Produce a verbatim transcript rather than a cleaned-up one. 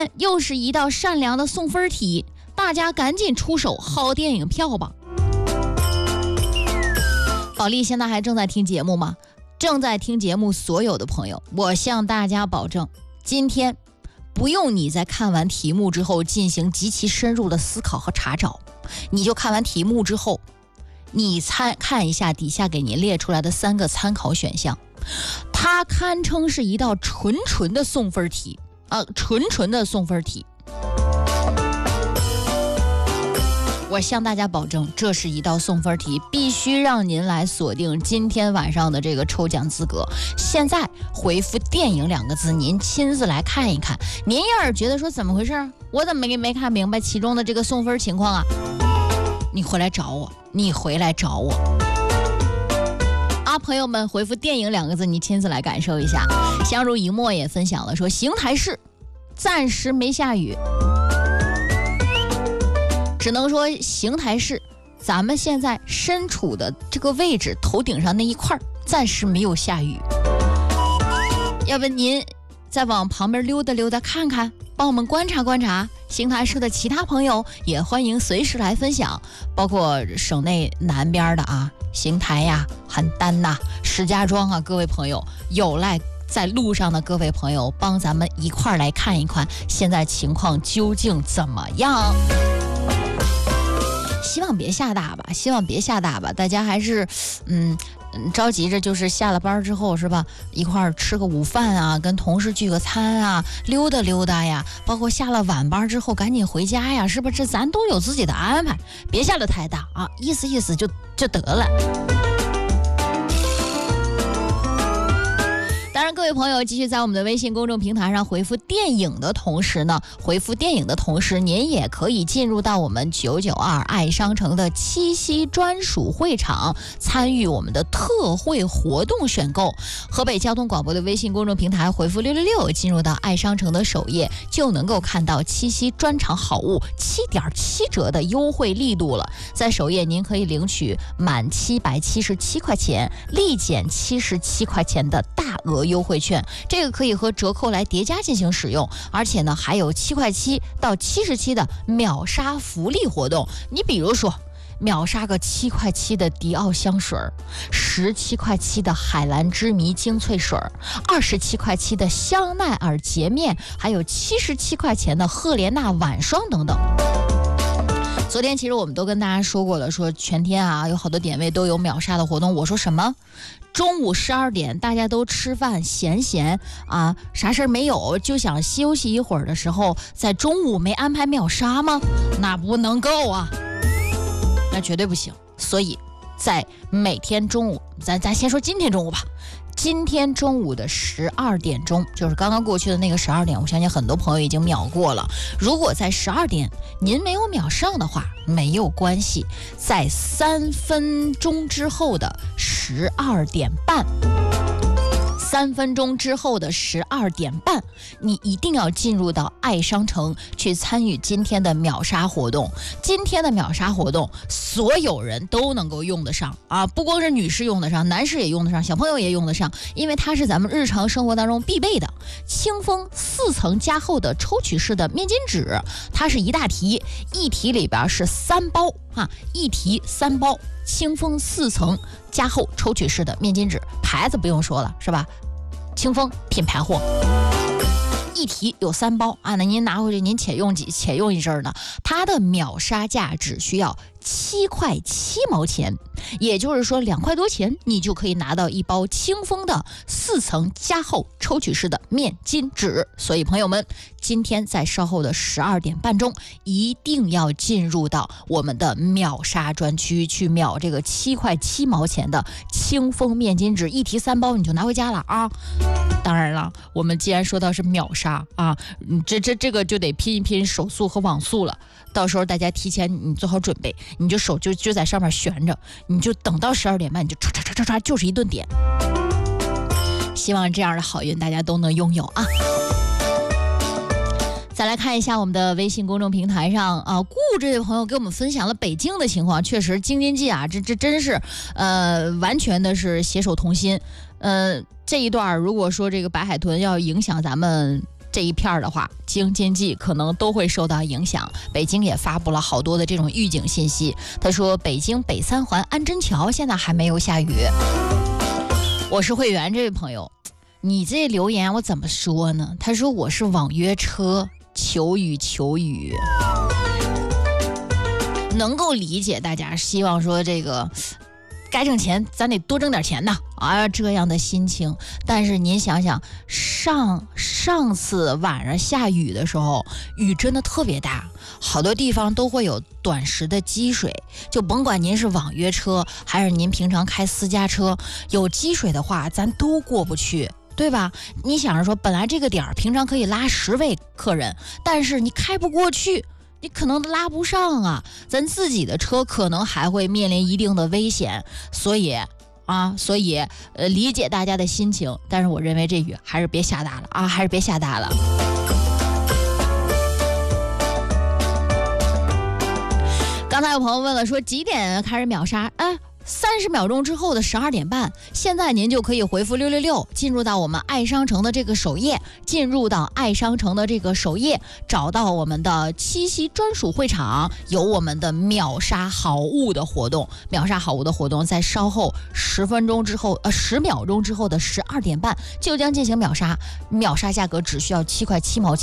又是一道善良的送分题，大家赶紧出手薅电影票吧。保利现在还正在听节目吗？正在听节目所有的朋友，我向大家保证，今天不用你在看完题目之后进行极其深入的思考和查找，你就看完题目之后，你参看一下底下给您列出来的三个参考选项，它堪称是一道纯纯的送分题啊，纯纯的送分题。我向大家保证，这是一道送分题，必须让您来锁定今天晚上的这个抽奖资格。现在回复电影两个字，您亲自来看一看。您要是觉得说怎么回事，我怎么没没看明白其中的这个送分情况啊？你回来找我，你回来找我啊！朋友们，回复电影两个字，你亲自来感受一下。相濡以沫也分享了说，邢台市暂时没下雨，只能说邢台市咱们现在身处的这个位置，头顶上那一块暂时没有下雨。要不您再往旁边溜达溜达看看，帮我们观察观察。邢台市的其他朋友也欢迎随时来分享，包括省内南边的啊，邢台呀、邯郸呐、石家庄啊，各位朋友有赖在路上的各位朋友，帮咱们一块儿来看一看现在情况究竟怎么样。希望别下大吧，希望别下大吧，大家还是嗯着急着，就是下了班之后是吧，一块儿吃个午饭啊，跟同事聚个餐啊，溜达溜达呀，包括下了晚班之后赶紧回家呀，是不是？这咱都有自己的安排，别下得太大啊，意思意思就就得了。当然，各位朋友继续在我们的微信公众平台上回复电影的同时呢，回复电影的同时，您也可以进入到我们九九二爱商城的七夕专属会场，参与我们的特惠活动选购。河北交通广播的微信公众平台回复六六六，进入到爱商城的首页，就能够看到七夕专场好物七点七折的优惠力度了。在首页您可以领取满七百七十七块钱，立减七十七块钱的大额优惠券，这个可以和折扣来叠加进行使用，而且呢还有七块七到七十七的秒杀福利活动。你比如说秒杀个七块七的迪奥香水，十七块七的海蓝之谜精粹水，二十七块七的香奈儿洁面，还有七十七块钱的赫莲娜晚霜等等。昨天其实我们都跟大家说过了，说全天啊有好多点位都有秒杀的活动。我说什么？中午十二点大家都吃饭闲闲啊，啥事儿没有，就想休息一会儿的时候，在中午没安排秒杀吗？那不能够啊，那绝对不行。所以在每天中午，咱咱先说今天中午吧。今天中午的十二点钟，就是刚刚过去的那个十二点，我相信很多朋友已经秒过了。如果在十二点您没有秒上的话，没有关系，在三分钟之后的十二点半。三分钟之后的十二点半，你一定要进入到爱商城去参与今天的秒杀活动。今天的秒杀活动，所有人都能够用得上啊！不光是女士用得上，男士也用得上，小朋友也用得上，因为它是咱们日常生活当中必备的清风四层加厚的抽取式的面巾纸。它是一大题，一题里边是三包啊，一题三包。清风四层加厚抽取式的面巾纸，牌子不用说了是吧？清风品牌货，一题有三包啊，那您拿回去您且用几且用一阵呢？它的秒杀价只需要七块七毛钱，也就是说两块多钱，你就可以拿到一包清风的四层加厚抽取式的面巾纸。所以朋友们，今天在稍后的十二点半钟，一定要进入到我们的秒杀专区去秒这个七块七毛钱的清风面巾纸，一题三包你就拿回家了啊！当然了，我们既然说到是秒杀啊，这这这个就得拼一拼手速和网速了。到时候大家提前你做好准备，你就手就就在上面悬着，你就等到十二点半，你就唰唰唰唰唰就是一顿点。希望这样的好运大家都能拥有啊！再来看一下我们的微信公众平台上啊，顾这位朋友给我们分享了北京的情况，确实京津冀啊，这这真是呃完全的是携手同心。呃，这一段如果说这个白海豚要影响咱们这一片的话，京津冀可能都会受到影响。北京也发布了好多的这种预警信息。他说，北京北三环安贞桥现在还没有下雨。我是会员这位朋友，你这留言我怎么说呢？他说我是网约车，求雨求雨。能够理解大家希望说这个该挣钱咱得多挣点钱呐啊，这样的心情。但是您想想，上上次晚上下雨的时候，雨真的特别大，好多地方都会有短时的积水。就甭管您是网约车还是您平常开私家车，有积水的话咱都过不去，对吧？你想着说本来这个点儿平常可以拉十位客人，但是你开不过去，你可能拉不上啊，咱自己的车可能还会面临一定的危险。所以啊，所以呃理解大家的心情，但是我认为这雨还是别下大了啊，还是别下大了。刚才有朋友问了，说几点开始秒杀？哎，三十秒钟之后的十二点半，现在您就可以回复六六六，进入到我们爱商城的这个首页，进入到爱商城的这个首页，找到我们的七夕专属会场，有我们的秒杀好物的活动。秒杀好物的活动在稍后十分钟之后，呃，十秒钟之后的十二点半就将进行秒杀，秒杀价格只需要七块七毛钱。